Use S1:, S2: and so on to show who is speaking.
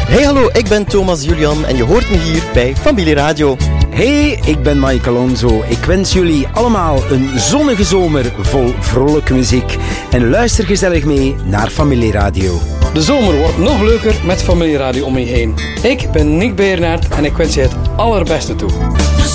S1: Hey hallo, ik ben Thomas Julian en je hoort me hier bij Familie Radio.
S2: Hey, ik ben Mike Alonso. Ik wens jullie allemaal een zonnige zomer vol vrolijke muziek. En luister gezellig mee naar Familie Radio.
S3: De zomer wordt nog leuker met Familie Radio om je heen. Ik ben Nick Beernaert en ik wens je het allerbeste toe.